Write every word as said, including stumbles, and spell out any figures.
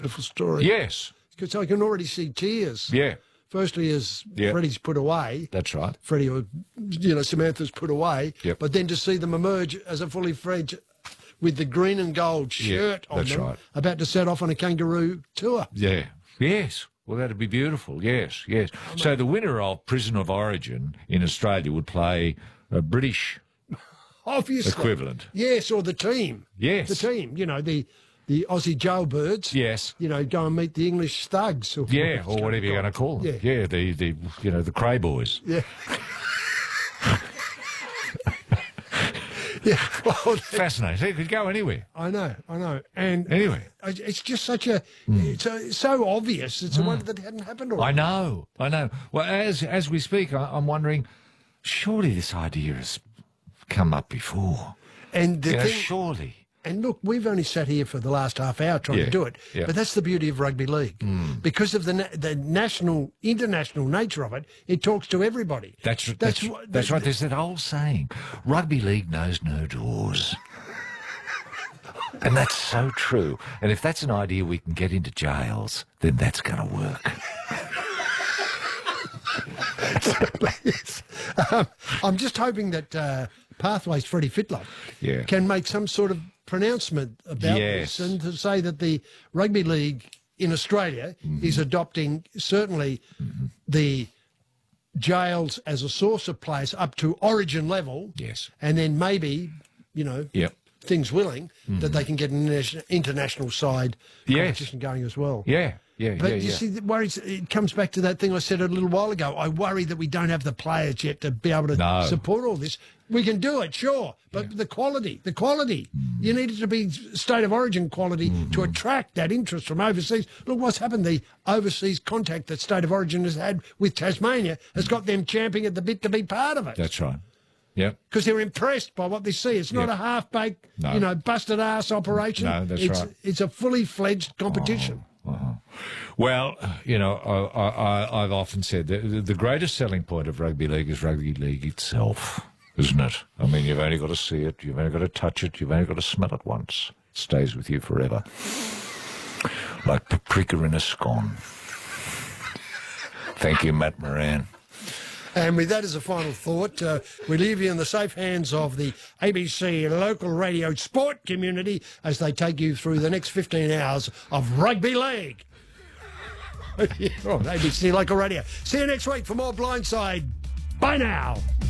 wonderful story. Yes. Because I can already see tears. Yeah. Firstly, as Yeah. Freddie's put away. That's right. Freddie, or, you know, Samantha's put away. Yep. But then to see them emerge as a fully fledged, with the green and gold shirt Yeah, on that's them, right. about to set off on a kangaroo tour. Yeah. Yes. Well, that'd be beautiful. Yes, yes. So the winner of Prison of Origin in Australia would play a British Obviously. equivalent. Yes, or the team. Yes. The team, you know, the the Aussie jailbirds. Yes. You know, go and meet the English thugs. Or Yeah, or whatever you're going to call them. Yeah. Yeah, the, the you know, the Cray boys. Yeah. yeah. Well, Fascinating. It could go anywhere. I know, I know. And Anyway. it's just such a, it's, a, it's so obvious. It's a wonder that it hadn't happened already. I know, I know. Well, as as we speak, I, I'm wondering, surely this idea has come up before. And the You know, thing, surely. and look, we've only sat here for the last half hour trying Yeah, to do it, yeah. but that's the beauty of rugby league. Because of the na- the national, international nature of it, it talks to everybody. That's that's that's, what- that's right. There's that old saying, rugby league knows no doors. And that's so true. And if that's an idea we can get into jails, then that's going to work. um, I'm just hoping that uh, Pathways Freddie Fitler Yeah. can make some sort of pronouncement about Yes. this and to say that the rugby league in Australia Mm-hmm. is adopting certainly the jails as a source of players up to origin level. Yes. And then maybe, you know, Yep. things willing, that they can get an interna- international side Yes. competition going as well. Yeah, yeah, But yeah, you yeah. see, it worries. It comes back to that thing I said a little while ago. I worry that we don't have the players yet to be able to No. support all this. We can do it, sure, but the quality, the quality. You need it to be state of origin quality Mm-hmm. to attract that interest from overseas. Look what's happened. The overseas contact that state of origin has had with Tasmania has got them champing at the bit to be part of it. That's right. Yep. Because they're impressed by what they see. It's not Yep. a half-baked, No. you know, busted-ass operation. No, that's it's, right. It's a fully-fledged competition. Well, you know, I, I, I've often said that the greatest selling point of rugby league is rugby league itself, isn't it? I mean, you've only got to see it, you've only got to touch it, you've only got to smell it once. It stays with you forever. Like paprika in a scone. Thank you, Matt Moran. And with that as a final thought, uh, we leave you in the safe hands of the A B C local radio sport community as they take you through the next fifteen hours of rugby league. On A B C local radio. See you next week for more Blindside. Bye now.